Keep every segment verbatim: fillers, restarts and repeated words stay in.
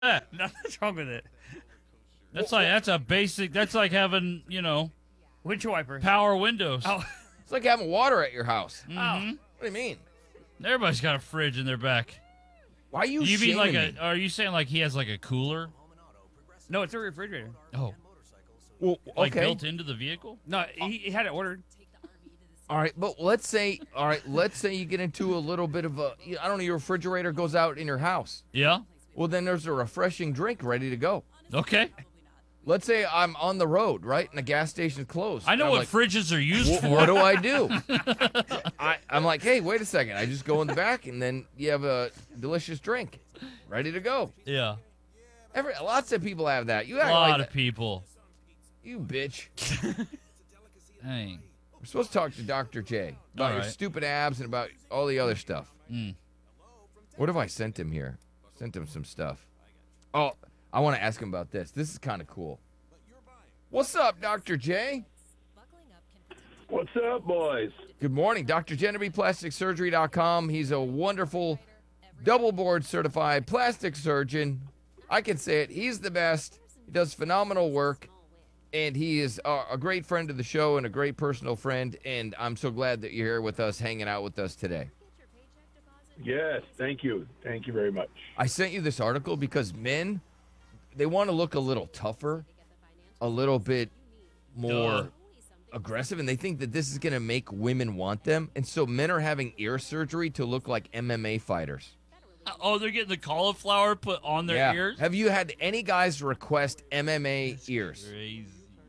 that? Nothing's wrong with it. That's like that's a basic. That's like having you know Windshield wipers. power windows. Oh, It's like having water at your house. oh. What do you mean? Everybody's got a fridge in their back. Why are you? You mean like shaming a? me? Are you saying like he has like a cooler? No, it's a refrigerator. Oh, Well, like okay. built into the vehicle? No, he, he had it ordered. All right, but let's say, all right, let's say you get into a little bit of a, I don't know, your refrigerator goes out in your house. Yeah. Well, then there's a refreshing drink ready to go. Okay. Let's say I'm on the road, right, and the gas station's closed. I know I'm what like, fridges are used "Wh- for. What do I do? I, I'm like, hey, wait a second. I just go in the back, and then you have a delicious drink ready to go. Yeah. Every Lots of people have that. You A act lot like of that. people. You bitch. Dang. We're supposed to talk to Doctor J about All your right. stupid abs and about all the other stuff. Mm. What have I sent him here? Sent him some stuff. Oh, I want to ask him about this. This is kind of cool. What's up, Doctor J? What's up, boys? Good morning. Doctor Genevieve Plastic Surgery dot com. He's a wonderful double board certified plastic surgeon. I can say it. He's the best. He does phenomenal work. And he is a, a great friend of the show and a great personal friend. And I'm so glad that you're here with us, hanging out with us today. Yes, thank you. Thank you very much. I sent you this article because men, they want to look a little tougher, a little bit more Duh. aggressive, and they think that this is going to make women want them. And so men are having ear surgery to look like M M A fighters. Oh, they're getting the cauliflower put on their yeah. ears? Have you had any guys request M M A ears? Crazy.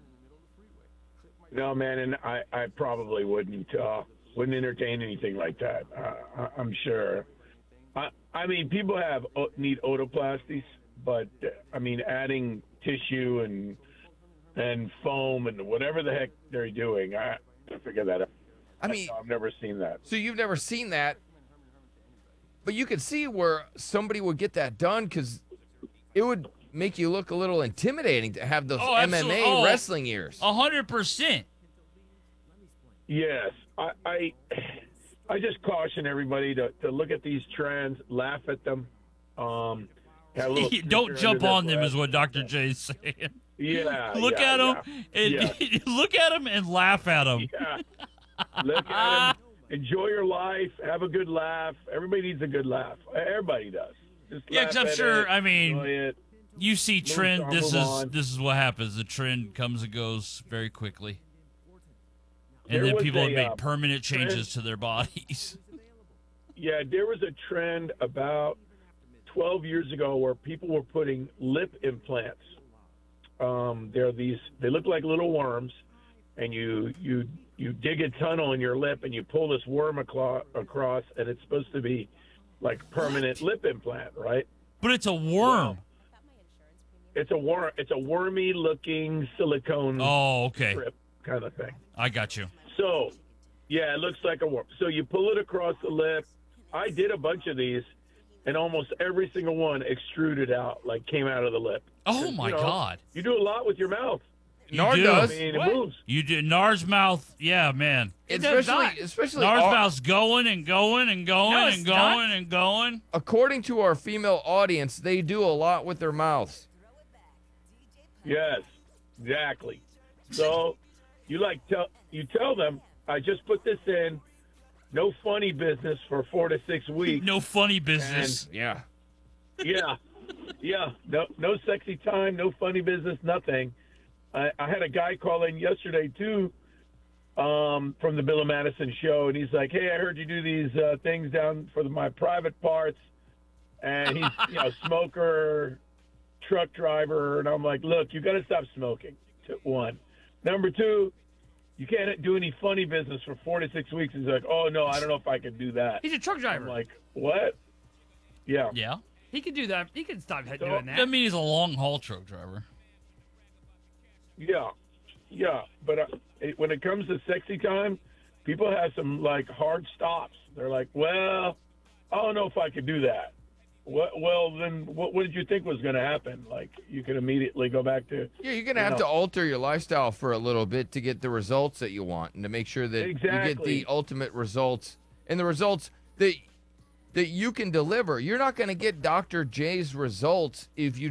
No, man, and I, I probably wouldn't uh, wouldn't entertain anything like that. Uh, I, I'm sure. I, I mean, people have o- need otoplasties, but uh, I mean, adding tissue and and foam and whatever the heck they're doing, I, I figure that out. I mean, I've never seen that. so you've never seen that, but you could see where somebody would get that done because it would make you look a little intimidating to have those Oh, M M A absolute- oh. wrestling ears. A hundred percent. Yes, I, I, I just caution everybody to, to look at these trends, laugh at them. Um, have a little Don't snicker jump under their on them, breath. is what Doctor J's saying. Yeah. Look yeah, at them yeah. and look at them and laugh at them. Yeah. Look at them. Enjoy your life. Have a good laugh. Everybody needs a good laugh. Everybody does. Just Yeah, laugh because I'm at sure. it, I mean, enjoy it. you see Move trend. on, This is move on. this is what happens. The trend comes and goes very quickly, and There then was people a, would make uh, permanent changes trend- to their bodies. Yeah, there was a trend about twelve years ago where people were putting lip implants. Um, they're these. They look like little worms, and you you you dig a tunnel in your lip and you pull this worm aclo- across, and it's supposed to be like permanent lip implant, right? But it's a worm. It's a worm. It's a wormy looking silicone Oh, okay. strip kind of thing. I got you. So, yeah, it looks like a worm. So you pull it across the lip. I did a bunch of these, and almost every single one extruded out, like came out of the lip. Oh And, my you know, God. You do a lot with your mouth. You Nard do. does. I mean, What? it moves. You do. Nars mouth. Yeah, man. It does especially, not. especially Nars our- mouth's going and going and going No, and it's going not. and going. according to our female audience, they do a lot with their mouths. Yes, exactly. So you like tell you tell them, I just put this in. No funny business for four to six weeks. No funny business. Yeah. Yeah, yeah. No, no sexy time. No funny business. Nothing. I, I had a guy call in yesterday too, um, from the Bill and Madison show, and he's like, "Hey, I heard you do these uh, things down for the, my private parts," and he's you know smoker, truck driver, and I'm like, "Look, you got to stop smoking." To one, number two, you can't do any funny business for four to six weeks. He's like, "Oh no, I don't know if I can do that." He's a truck I'm driver. like, "What?" Yeah. Yeah. He can do that. He can stop doing I that. mean, he's a long haul truck driver. Yeah, yeah, but uh, it, when it comes to sexy time, people have some like hard stops. They're like, "Well, I don't know if I could do that." What, well, then what, what did you think was going to happen? Like, you could immediately go back to Yeah, you're going to You have know. to alter your lifestyle for a little bit to get the results that you want and to make sure that you get Exactly. the ultimate results and the results that that you can deliver. You're not going to get Doctor J's results if you